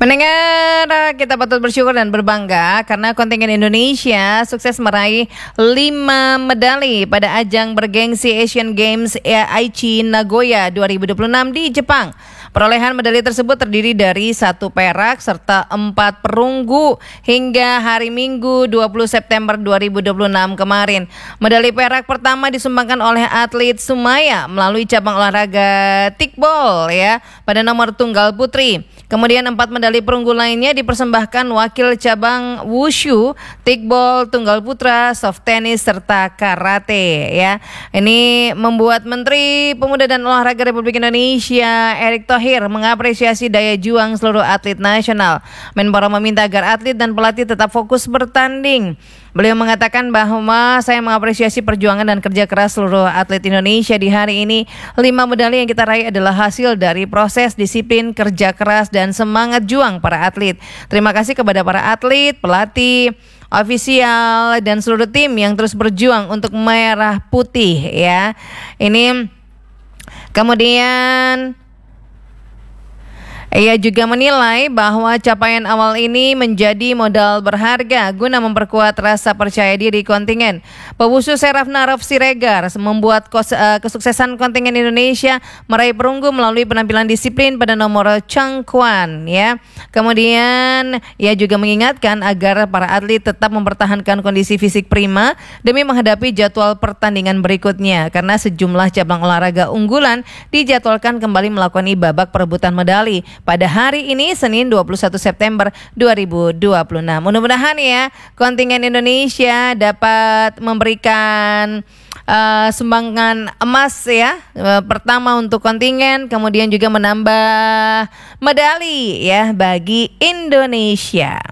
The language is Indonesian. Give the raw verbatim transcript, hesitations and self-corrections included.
Pendengar, kita patut bersyukur dan berbangga karena kontingen Indonesia sukses meraih lima medali pada ajang bergengsi Asian Games Aichi Nagoya dua ribu dua puluh enam di Jepang. Perolehan medali tersebut terdiri dari satu perak serta empat perunggu hingga hari Minggu dua puluh September dua ribu dua puluh enam kemarin. Medali perak pertama disumbangkan oleh atlet Sumaya melalui cabang olahraga Thickball ya pada nomor tunggal putri. Kemudian empat medali perunggu lainnya dipersembahkan wakil cabang wushu, thickball, tunggal putra, soft tennis serta karate ya. Ini membuat Menteri Pemuda dan Olahraga Republik Indonesia Erick Thohir mengapresiasi daya juang seluruh atlet nasional. Menpora meminta agar atlet dan pelatih tetap fokus bertanding. Beliau mengatakan bahwa saya mengapresiasi perjuangan dan kerja keras seluruh atlet Indonesia di hari ini. Lima medali yang kita raih adalah hasil dari proses disiplin, kerja keras, dan semangat juang para atlet. Terima kasih kepada para atlet, pelatih, ofisial, dan seluruh tim yang terus berjuang untuk merah putih ya. Ini kemudian ia juga menilai bahwa capaian awal ini menjadi modal berharga guna memperkuat rasa percaya diri kontingen. Pewusu Seraf Narov Siregar membuat kos, uh, kesuksesan kontingen Indonesia meraih perunggu melalui penampilan disiplin pada nomor Changquan ya. Kemudian ia juga mengingatkan agar para atlet tetap mempertahankan kondisi fisik prima demi menghadapi jadwal pertandingan berikutnya karena sejumlah cabang olahraga unggulan dijadwalkan kembali melakoni babak perebutan medali pada hari ini Senin dua puluh satu September dua ribu dua puluh enam. Mudah-mudahan ya kontingen Indonesia dapat memberikan uh, sumbangan emas ya uh, pertama untuk kontingen, kemudian juga menambah medali ya bagi Indonesia.